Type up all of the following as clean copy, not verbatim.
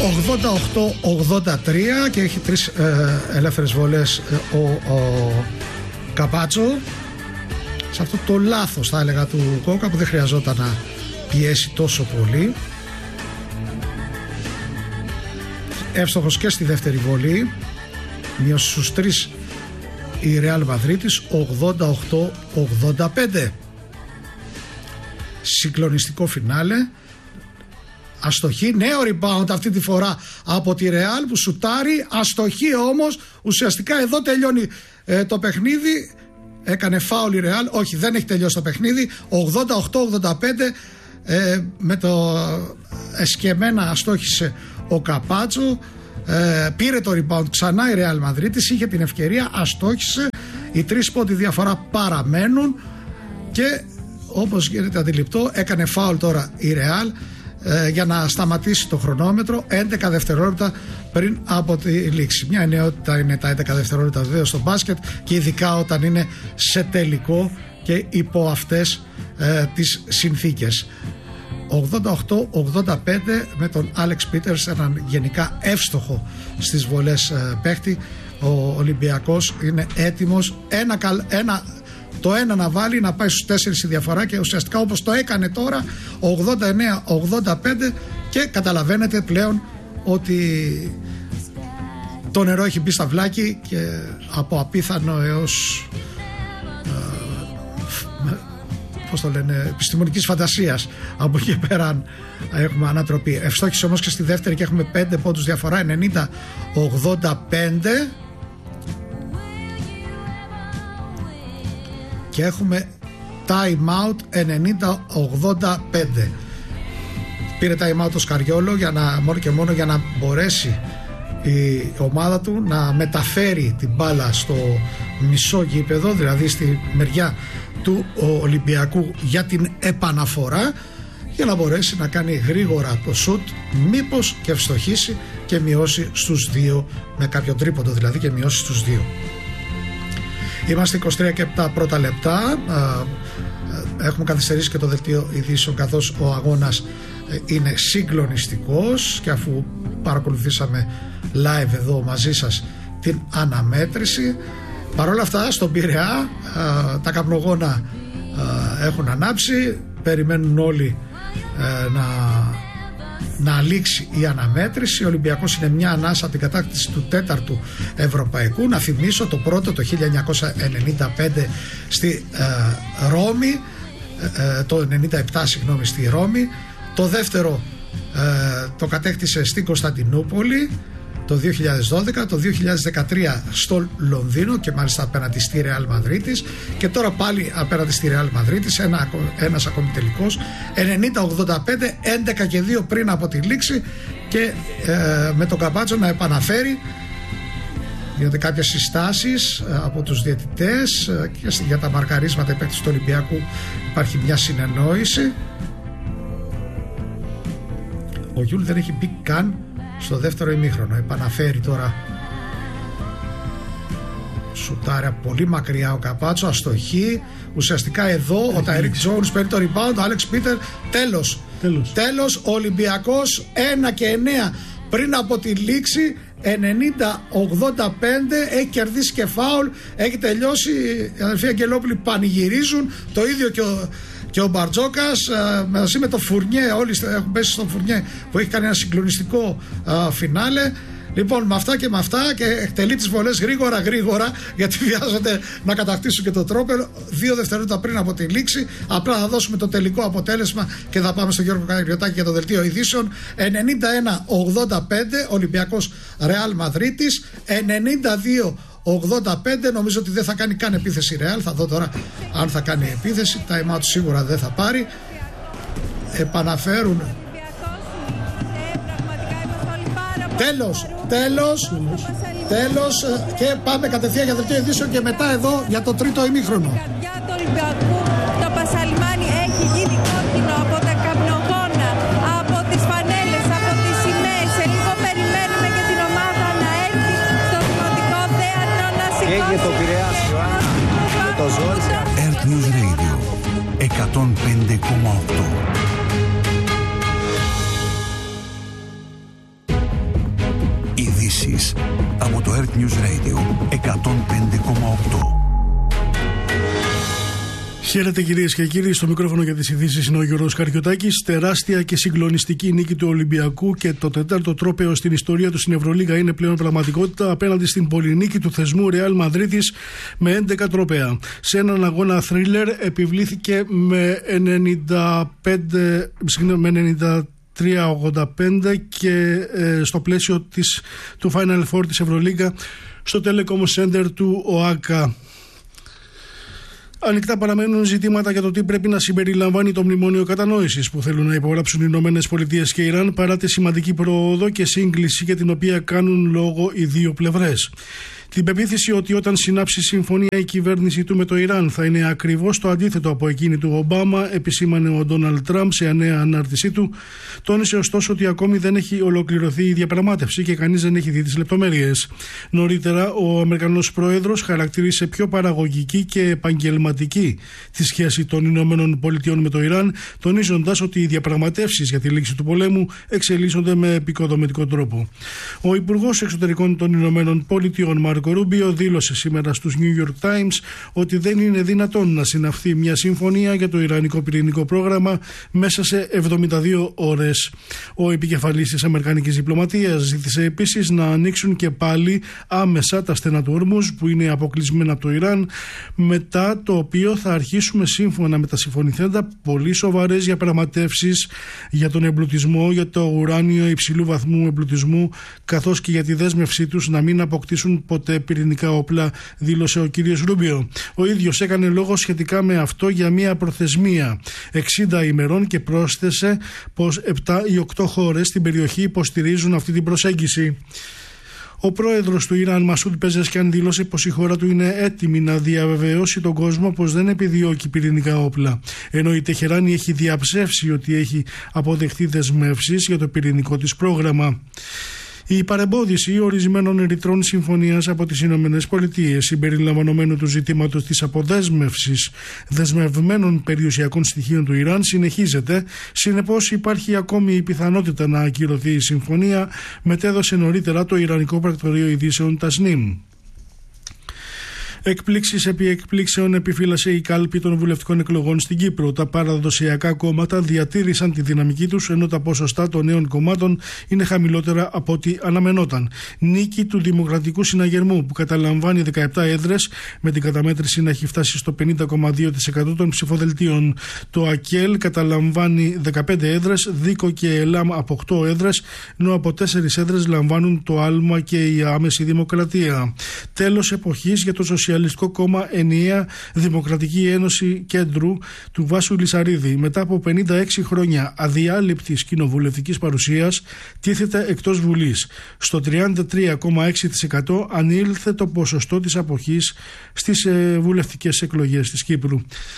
88-83 και έχει 3 ελεύθερες βολές ο Καπάτσο. Σε αυτό το λάθος θα έλεγα του Κόκα, που δεν χρειαζόταν να πιέσει τόσο πολύ. Εύστοχος και στη δεύτερη βολή. Μείωσε στους 3 η Ρεάλ Μαδρίτης, 88-85. Συγκλονιστικό φινάλε. Αστοχή, νέο rebound αυτή τη φορά από τη Ρεάλ που σουτάρει. Αστοχή όμως, ουσιαστικά εδώ τελειώνει το παιχνίδι. Έκανε φάουλ η Ρεάλ. Όχι, δεν έχει τελειώσει το παιχνίδι. 88-85. Με το εσκεμμένα αστόχησε ο Καπάτσο. Πήρε το rebound ξανά η Ρεάλ Μαδρίτης. Είχε την ευκαιρία, αστόχησε. Οι 3 πόντοι διαφορά παραμένουν. Και όπως γίνεται αντιληπτό, έκανε φάουλ τώρα η Ρεάλ για να σταματήσει το χρονόμετρο 11 δευτερόλεπτα πριν από τη λήξη. Μια νεότητα είναι τα 11 δευτερόλεπτα βεβαίως στο μπάσκετ, και ειδικά όταν είναι σε τελικό και υπό αυτές τις συνθήκες. 88-85 με τον Άλεξ Πίτερς, έναν γενικά εύστοχο στις βολές παίχτη. Ο Ολυμπιακός είναι έτοιμος το ένα να βάλει, να πάει στους 4 η διαφορά, και ουσιαστικά όπως το έκανε τώρα 89-85, και καταλαβαίνετε πλέον ότι το νερό έχει μπει στα βλάκι, και από απίθανο έως πώς το λένε, επιστημονικής φαντασίας, από εκεί πέρα έχουμε ανατροπή. Ευστόχησε όμως και στη δεύτερη και έχουμε 5 πόντους διαφορά, 90-85, και έχουμε time out 90-85. Πήρε time out ο Σκαριόλο μόνο και μόνο για να μπορέσει η ομάδα του να μεταφέρει την μπάλα στο μισό γήπεδο, δηλαδή στη μεριά του Ολυμπιακού, για την επαναφορά, για να μπορέσει να κάνει γρήγορα το σουτ, μήπως και ευστοχήσει και μειώσει στους 2, με κάποιο τρίποντο δηλαδή, και μειώσει στους 2. Είμαστε 23 και 7 πρώτα λεπτά. Έχουμε καθυστερήσει και το δελτίο ειδήσεων, καθώς ο αγώνας είναι συγκλονιστικός, και αφού παρακολουθήσαμε live εδώ μαζί σας την αναμέτρηση, παρόλα αυτά στον Πειραιά τα καπνογόνα έχουν ανάψει. Περιμένουν όλοι να λήξει η αναμέτρηση. Ο Ολυμπιακός είναι μια ανάσα από την κατάκτηση του 4ου Ευρωπαϊκού. Να θυμίσω το πρώτο το 1995 στη Ρώμη, το 97 συγγνώμη, στη Ρώμη. Το δεύτερο το κατέκτησε στην Κωνσταντινούπολη το 2012, το 2013 στο Λονδίνο, και μάλιστα απέναντι στη Ρεάλ Μαδρίτης, και τώρα πάλι απέναντι στη Ρεάλ Μαδρίτης, ένας ακόμη τελικός, 90-85, 11 και 2 πριν από τη λήξη, και με τον Καπάτσο να επαναφέρει. Διότι κάποιες συστάσεις από τους διαιτητές και για τα μαρκαρίσματα υπέρ του Ολυμπιακού υπάρχει μια συνεννόηση. Ο Γιούλ δεν έχει μπει καν στο δεύτερο ημίχρονο. Επαναφέρει τώρα, σουτάρια πολύ μακριά ο Καπάτσο, αστοχή. Ουσιαστικά εδώ ο Τάιρικ Τζόουνς παίρνει το rebound, ο Άλεξ Πίτερ. Τέλος, ο Ολυμπιακός 1 και 9 πριν από τη λήξη, 90-85, έχει κερδίσει και φάουλ, έχει τελειώσει. Οι αδελφοί Αγγελόπουλοι πανηγυρίζουν, το ίδιο και ο Μπαρτζόκας μαζί με το Φουρνιέ. Όλοι έχουν πέσει στον Φουρνιέ που έχει κάνει ένα συγκλονιστικό φινάλε. Λοιπόν, με αυτά και με αυτά, και εκτελεί τις βολές γρήγορα, γιατί βιάζονται να κατακτήσουν και το τρόπαιο. 2 δευτερόλεπτα πριν από τη λήξη. Απλά θα δώσουμε το τελικό αποτέλεσμα και θα πάμε στον Γιώργο Καριωτάκη για το δελτίο ειδήσεων. 91-85 Ολυμπιακός Ρεάλ Μαδρίτης, 92-85. Νομίζω ότι δεν θα κάνει καν επίθεση η Ρεάλ. Θα δω τώρα αν θα κάνει επίθεση. Time out σίγουρα δεν θα πάρει. Επαναφέρουν. Τέλος, και πάμε κατευθείαν για δελτίο ειδήσεων, και μετά εδώ για το τρίτο ημίχρονο. Για το Ολυμπιακού, το Πασαλιμάνι έχει γίνει κόκκινο από τα καπνογόνα, από τις φανέλες, από τις σημαίες. Σε λίγο περιμένουμε και την ομάδα να έρθει στο Δημοτικό Θέατρο να σηκώσει. Και το Πειραιάς, με το ζόρι. Earth News Radio 105,8. ειδήσεις από το Earth News Radio 105,8. Χαίρετε κυρίες και κύριοι, στο μικρόφωνο για τις ειδήσεις είναι ο Γιώργος Καριωτάκης. Τεράστια και συγκλονιστική νίκη του Ολυμπιακού και το τετάρτο τρόπαιο στην ιστορία του στην Ευρωλίγα είναι πλέον πραγματικότητα απέναντι στην πολυνίκη του θεσμού Ρεάλ Μαδρίτης με 11 τρόπαια. Σε έναν αγώνα θρίλερ επιβλήθηκε με 93-85 και στο πλαίσιο του Final Four της Ευρωλίγα στο Telecom Center του ΟΑΚΑ. Ανοιχτά παραμένουν ζητήματα για το τι πρέπει να συμπεριλαμβάνει το μνημόνιο κατανόησης που θέλουν να υπογράψουν οι ΗΠΑ και Ιράν παρά τη σημαντική πρόοδο και σύγκληση για την οποία κάνουν λόγο οι δύο πλευρές. Την πεποίθηση ότι όταν συνάψει συμφωνία η κυβέρνηση του με το Ιράν θα είναι ακριβώς το αντίθετο από εκείνη του Ομπάμα, επισήμανε ο Ντόναλντ Τραμπ σε νέα ανάρτησή του. Τόνισε ωστόσο ότι ακόμη δεν έχει ολοκληρωθεί η διαπραγμάτευση και κανείς δεν έχει δει τις λεπτομέρειες. Νωρίτερα, ο Αμερικανός πρόεδρος χαρακτήρισε πιο παραγωγική και επαγγελματική τη σχέση των ΗΠΑ με το Ιράν, τονίζοντας ότι οι διαπραγματεύσεις για τη λήξη του πολέμου εξελίσσονται με επικοδομητικό τρόπο. Ο Υπουργός Εξωτερικών των ΗΠΑ, Μάρκο Ρούμπιο, δήλωσε σήμερα στους New York Times ότι δεν είναι δυνατόν να συναυθεί μια συμφωνία για το ιρανικό πυρηνικό πρόγραμμα μέσα σε 72 ώρες. Ο επικεφαλής της αμερικανικής διπλωματίας ζήτησε επίσης να ανοίξουν και πάλι άμεσα τα στενά του Ορμούζ που είναι αποκλεισμένα από το Ιράν, μετά το οποίο θα αρχίσουμε σύμφωνα με τα συμφωνηθέντα πολύ σοβαρές διαπραγματεύσεις για τον εμπλουτισμό, για το ουράνιο υψηλού βαθμού εμπλουτισμού, καθώς και για τη δέσμευσή τους να μην αποκτήσουν ποτέ πυρηνικά όπλα, δήλωσε ο κύριος Ρούμπιο. Ο ίδιος έκανε λόγο σχετικά με αυτό για μια προθεσμία 60 ημερών και πρόσθεσε πως 7 ή 8 χώρες στην περιοχή υποστηρίζουν αυτή την προσέγγιση. Ο πρόεδρος του Ιράν, Μασούντ Πεζεσκιάν, δήλωσε πως η χώρα του είναι έτοιμη να διαβεβαιώσει τον κόσμο πως δεν επιδιώκει πυρηνικά όπλα, ενώ η Τεχεράνη έχει διαψεύσει ότι έχει αποδεχτεί δεσμεύσεις για το πυρηνικό της πρόγραμμα. Η παρεμπόδιση ορισμένων ρητρών συμφωνίας από τις ΗΠΑ συμπεριλαμβανομένου του ζητήματος της αποδέσμευσης δεσμευμένων περιουσιακών στοιχείων του Ιράν συνεχίζεται. Συνεπώς υπάρχει ακόμη η πιθανότητα να ακυρωθεί η συμφωνία, μετέδωσε νωρίτερα το Ιρανικό Πρακτορείο Ειδήσεων Τασνίμ. Εκπλήξεις επί εκπλήξεων επιφύλασε η κάλπη των βουλευτικών εκλογών στην Κύπρο. Τα παραδοσιακά κόμματα διατήρησαν τη δυναμική τους, ενώ τα ποσοστά των νέων κομμάτων είναι χαμηλότερα από ό,τι αναμενόταν. Νίκη του Δημοκρατικού Συναγερμού, που καταλαμβάνει 17 έδρες, με την καταμέτρηση να έχει φτάσει στο 50,2% των ψηφοδελτίων. Το ΑΚΕΛ καταλαμβάνει 15 έδρες, ΔΙΚΟ και ΕΛΑΜ από 8 έδρες, ενώ από 4 έδρες λαμβάνουν το ΑΛΜΑ και η Άμεση Δημοκρατία. Τέλος εποχής για το Σοσιαλιστικό Κόμμα Ενιαία Δημοκρατική Ένωση Κέντρου του Βάσου Λυσαρίδη. Μετά από 56 χρόνια αδιάλειπτης κοινοβουλευτικής παρουσίας, τίθεται εκτός Βουλής. Στο 33,6% ανήλθε το ποσοστό της αποχής στις βουλευτικές εκλογές της Κύπρου.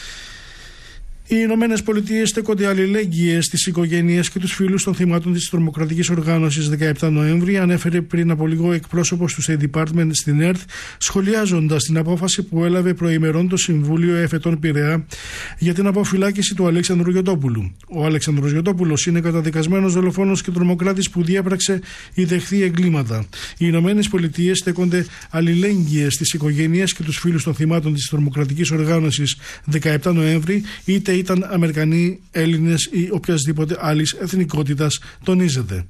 Οι Ηνωμένες Πολιτείες στέκονται αλληλέγγυες στις οικογένειες και τους φίλους των θυμάτων της τρομοκρατικής οργάνωσης. 17 Νοέμβρη ανέφερε πριν από λίγο εκπρόσωπος του State Department στην ΕΡΤ, σχολιάζοντας την απόφαση που έλαβε προημερών το Συμβούλιο Εφετών Πειραιά για την αποφυλάκηση του Αλέξανδρου Γιωτόπουλου. Ο Αλέξανδρος Γιωτόπουλος είναι καταδικασμένος δολοφόνος και τρομοκράτης που διέπραξε ή δεχθεί εγκλήματα. Οι Ηνωμένες Πολιτείες στέκονται αλληλέγγυες στις οικογένειες και τους φίλους των θυμάτων της τρομοκρατικής οργάνωσης. 17 Νοέμβρη, είτε ήταν Αμερικανοί, Έλληνες ή οποιασδήποτε άλλης εθνικότητας, τονίζεται.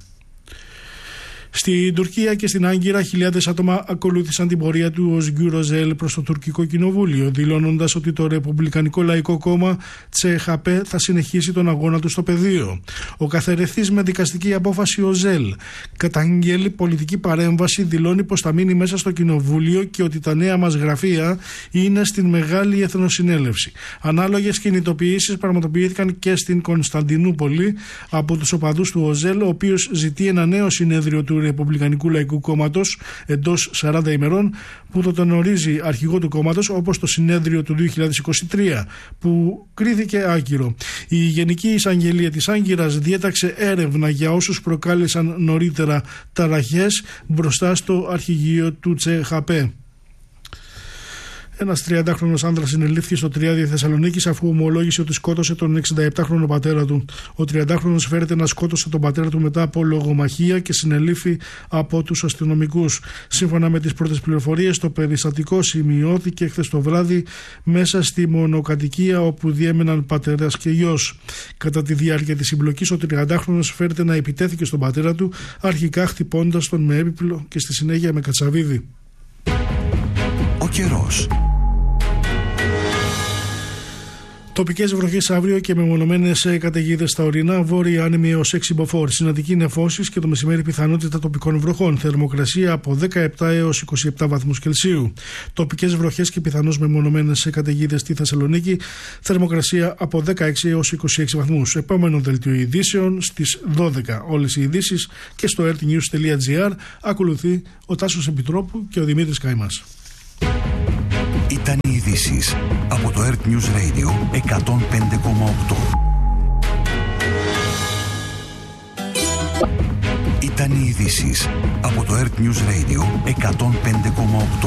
Στην Τουρκία και στην Άγκυρα, χιλιάδες άτομα ακολούθησαν την πορεία του Οσγκιού Οζέλ προς το τουρκικό κοινοβούλιο, δηλώνοντας ότι το Ρεπουμπλικανικό Λαϊκό Κόμμα ΤΣΕΧΑΠ θα συνεχίσει τον αγώνα του στο πεδίο. Ο καθερεθής με δικαστική απόφαση Οζέλ καταγγέλει πολιτική παρέμβαση, δηλώνει πως θα μείνει μέσα στο κοινοβούλιο και ότι τα νέα μας γραφεία είναι στην Μεγάλη Εθνοσυνέλευση. Ανάλογες κινητοποιήσεις πραγματοποιήθηκαν και στην Κωνσταντινούπολη από τους οπαδούς του Οζέλ, ο οποίος ζητεί ένα νέο συνέδριο του Ρεπουμπλικανικού Λαϊκού Κόμματος εντός 40 ημερών, που το τον ορίζει αρχηγό του κόμματος, όπως το συνέδριο του 2023 που κρίθηκε άκυρο. Η Γενική Εισαγγελία της Άγκυρας διέταξε έρευνα για όσους προκάλεσαν νωρίτερα ταραχές μπροστά στο αρχηγείο του ΤΣΕΧΑΠ. Ένας 30χρονος άνδρας συνελήφθη στο Τριάδι Θεσσαλονίκης αφού ομολόγησε ότι σκότωσε τον 67χρονο πατέρα του. Ο 30χρονος φέρεται να σκότωσε τον πατέρα του μετά από λογομαχία και συνελήφθη από τους αστυνομικούς. Σύμφωνα με τις πρώτες πληροφορίες, το περιστατικό σημειώθηκε χθες το βράδυ μέσα στη μονοκατοικία όπου διέμεναν πατέρας και γιος. Κατά τη διάρκεια της συμπλοκής, ο 30χρονος φέρεται να επιτέθηκε στον πατέρα του, αρχικά χτυπώντας τον με έπιπλο και στη συνέχεια με κατσαβίδι. Ο καιρός. Τοπικές βροχές αύριο και μεμονωμένες καταιγίδες στα ορεινά, βόρεια άνεμη έως 6 μποφόρ. Συναντική νεφώσεις και το μεσημέρι πιθανότητα τοπικών βροχών. Θερμοκρασία από 17 έως 27 βαθμούς Κελσίου. Τοπικές βροχές και πιθανώς μεμονωμένες καταιγίδες στη Θεσσαλονίκη. Θερμοκρασία από 16 έως 26 βαθμούς. Επόμενο δελτίο ειδήσεων στις 12. Όλες οι ειδήσεις και στο earthnews.gr. Ακολουθεί ο Τάσος Επιτρόπου και ο Δημήτρης Καημάς. Ήταν οι ειδήσεις από το Earth News Radio 105,8. Ήταν οι ειδήσεις από το Earth News Radio 105,8.